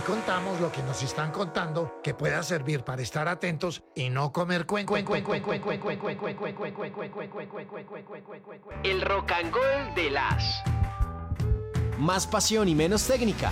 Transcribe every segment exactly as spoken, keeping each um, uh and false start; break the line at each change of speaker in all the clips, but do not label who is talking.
contamos lo que nos están contando que pueda servir para estar atentos y no comer cuento.
El rock and roll de las.
Más pasión y menos técnica.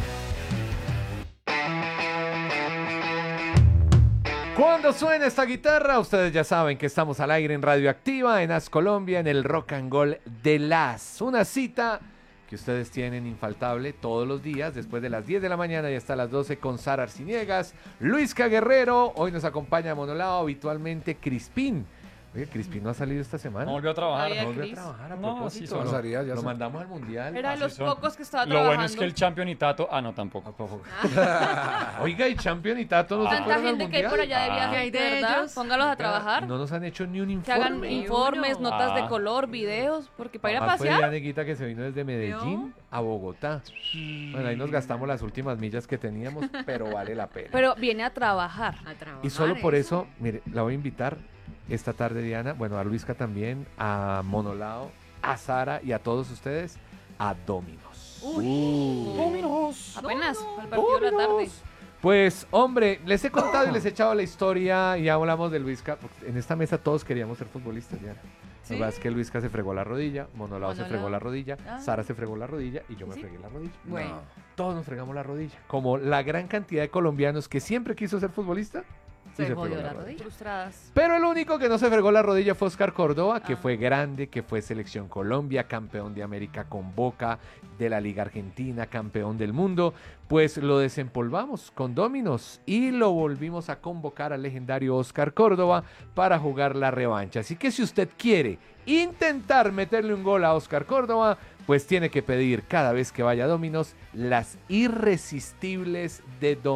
Cuando suena esta guitarra, ustedes ya saben que estamos al aire en Radioactiva, en As Colombia, en el Rock and Roll de las. Una cita que ustedes tienen infaltable todos los días, después de las diez de la mañana y hasta las doce con Sara Arciniegas, Luisca Guerrero, hoy nos acompaña Monolao, habitualmente Crispín. Oye, Crispín no ha salido esta semana.
No volvió a trabajar.
No volvió a trabajar a
No,
propósito.
sí son.
Lo,
Pasaría, ya
lo
son.
mandamos al mundial.
Era de
Así
los
son.
pocos que estaba
Lo
trabajando.
bueno es que el Champion y Tato, ah, no, tampoco.
Oiga, y Champion y Tato no se
Tanta
fueron al
gente que hay
mundial.
por allá de viaje,
¿Qué hay de
¿verdad?
ellos?
Póngalos a trabajar.
No nos han hecho ni un
Que
informe.
hagan informes,
uno.
notas de
Ah.
color, videos, porque para ir a
Además fue
pasear.
Dianeguita que se vino desde Medellín a Bogotá. Bueno, ahí nos gastamos las últimas millas que teníamos, pero vale la pena.
Pero viene a trabajar.
A trabajar,
Y solo por
¿eh?
eso, mire, la voy a invitar esta tarde, Diana, bueno, a Luisca también, a Monolao, a Sara y a todos ustedes, a Dominos.
Dominos.
Apenas, al partido de la tarde.
Pues, hombre, les he contado y les he echado la historia y ya hablamos de Luisca, porque en esta mesa todos queríamos ser futbolistas, Diana.
¿Sí?
La verdad es que Luisca se fregó la rodilla, Monolao se
Monolao.
fregó la rodilla,
Ah.
Sara se fregó la rodilla y yo me
¿Sí?
fregué la rodilla.
Bueno.
Todos nos fregamos la rodilla. Como la gran cantidad de colombianos que siempre quiso ser futbolista, sí
Se
se
jodió
fregó
la
la rodilla.
rodilla.
Frustradas.
Pero el único que no se fregó la rodilla fue Oscar Córdoba, que
Ah.
fue grande, que fue selección Colombia, campeón de América con Boca, de la Liga Argentina, campeón del mundo. Pues lo desempolvamos con Dominos y lo volvimos a convocar al legendario Oscar Córdoba para jugar la revancha. Así que si usted quiere intentar meterle un gol a Oscar Córdoba, pues tiene que pedir cada vez que vaya a Dominos las irresistibles de Dominos.